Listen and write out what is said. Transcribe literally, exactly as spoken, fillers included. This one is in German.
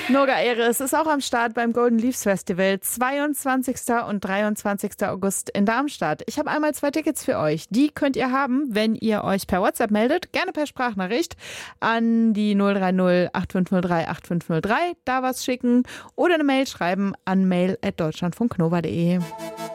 Nurga Eres ist auch am Start beim Golden Leaves Festival, zweiundzwanzigsten und dreiundzwanzigsten August in Darmstadt. Ich habe einmal zwei Tickets für euch. Die könnt ihr haben, wenn ihr euch per WhatsApp meldet, gerne per Sprachnachricht an die null drei null acht fünf null drei acht fünf null drei, da was schicken oder eine Mail schreiben an mail at deutschlandfunknova punkt de.